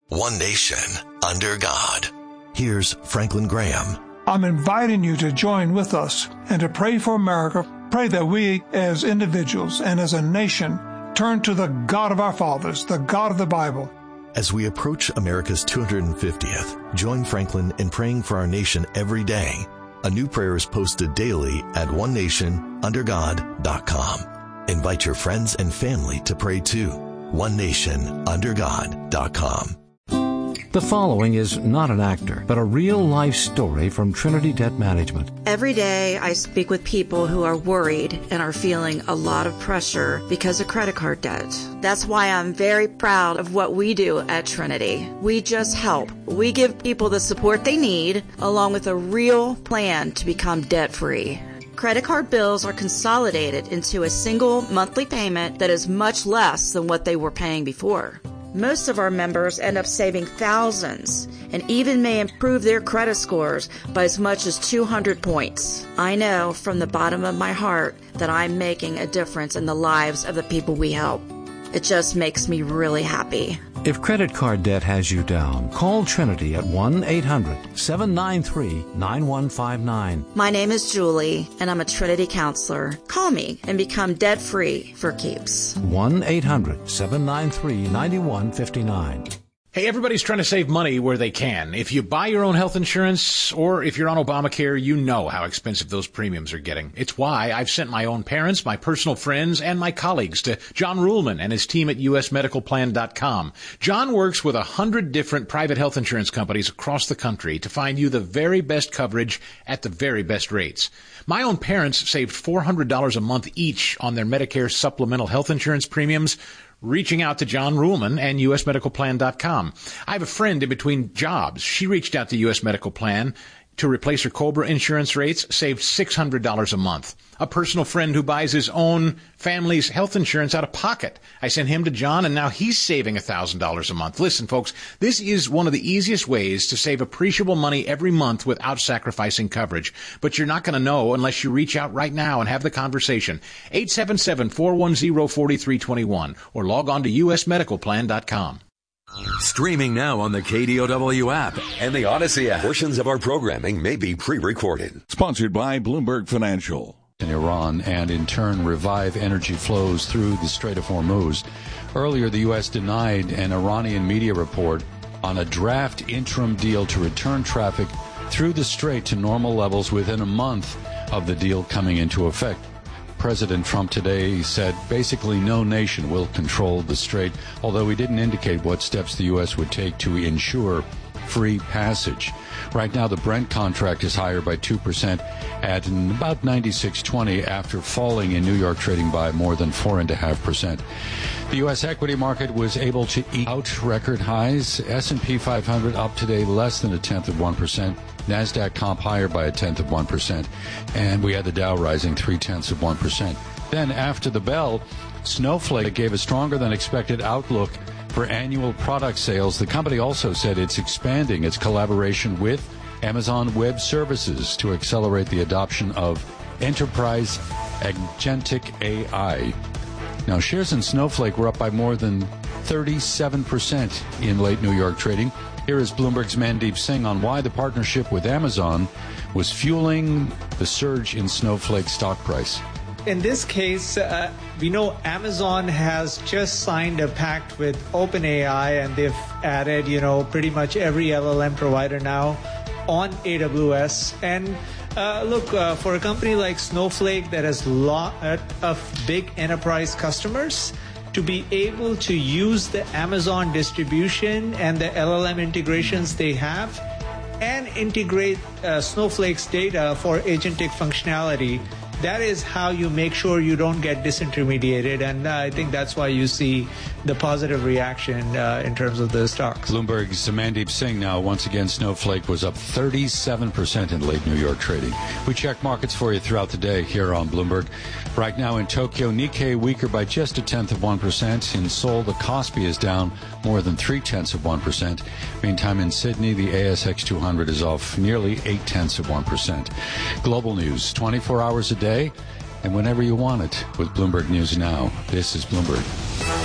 One nation, under God. Here's Franklin Graham. I'm inviting you to join with us and to pray for America. Pray that we as individuals and as a nation turn to the God of our fathers, the God of the Bible. As we approach America's 250th, join Franklin in praying for our nation every day. A new prayer is posted daily at onenationundergod.com. Invite your friends and family to pray too. onenationundergod.com. The following is not an actor, but a real-life story from Trinity Debt Management. Every day I speak with people who are worried and are feeling a lot of pressure because of credit card debt. That's why I'm very proud of what we do at Trinity. We just help. We give people the support they need, along with a real plan to become debt-free. Credit card bills are consolidated into a single monthly payment that is much less than what they were paying before. Most of our members end up saving thousands and even may improve their credit scores by as much as 200 points. I know from the bottom of my heart that I'm making a difference in the lives of the people we help. It just makes me really happy. If credit card debt has you down, call Trinity at 1-800-793-9159. My name is Julie, and I'm a Trinity counselor. Call me and become debt-free for keeps. 1-800-793-9159. Hey, everybody's trying to save money where they can. If you buy your own health insurance or if you're on Obamacare, you know how expensive those premiums are getting. It's why I've sent my own parents, my personal friends, and my colleagues to John Ruhlman and his team at usmedicalplan.com. John works with 100 different private health insurance companies across the country to find you the very best coverage at the very best rates. My own parents saved $400 a month each on their Medicare supplemental health insurance premiums, reaching out to John Ruhlman and usmedicalplan.com. I have a friend in between jobs. She reached out to US Medical Plan to replace her COBRA insurance rates, saved $600 a month. A personal friend who buys his own family's health insurance out of pocket. I sent him to John, and now he's saving $1,000 a month. Listen, folks, this is one of the easiest ways to save appreciable money every month without sacrificing coverage. But you're not going to know unless you reach out right now and have the conversation. 877-410-4321 or log on to usmedicalplan.com. Streaming now on the KDOW app and the Odyssey app. Portions of our programming may be pre-recorded. Sponsored by Bloomberg Financial. In Iran and in turn revive energy flows through the Strait of Hormuz. Earlier, the U.S. denied an Iranian media report on a draft interim deal to return traffic through the strait to normal levels within a month of the deal coming into effect. President Trump today said basically no nation will control the strait, although he didn't indicate what steps the U.S. would take to ensure free passage. Right now, the Brent contract is higher by 2% at about 96.20 after falling in New York trading by more than 4.5%. The U.S. equity market was able to eke out record highs. S&P 500 up today less than 0.1%. NASDAQ comp higher by 0.1%. And we had the Dow rising 0.3%. Then after the bell, Snowflake gave a stronger than expected outlook for annual product sales. The company also said it's expanding its collaboration with Amazon Web Services to accelerate the adoption of enterprise agentic AI. Now, shares in Snowflake were up by more than 37% in late New York trading. Here is Bloomberg's Mandeep Singh on why the partnership with Amazon was fueling the surge in Snowflake stock price. In this case, we know Amazon has just signed a pact with OpenAI, and they've added, pretty much every LLM provider now on AWS. And look, for a company like Snowflake that has a lot of big enterprise customers, to be able to use the Amazon distribution and the LLM integrations they have and integrate Snowflake's data for agentic functionality, that is how you make sure you don't get disintermediated. And I think that's why you see the positive reaction in terms of the stocks. Bloomberg's Mandeep Singh now. Once again, Snowflake was up 37% in late New York trading. We check markets for you throughout the day here on Bloomberg. Right now in Tokyo, Nikkei weaker by just 0.1%. In Seoul, the Kospi is down more than 0.3%. Meantime, in Sydney, the ASX 200 is off nearly 0.8%. Global news, 24 hours a day and whenever you want it with Bloomberg News Now. This is Bloomberg.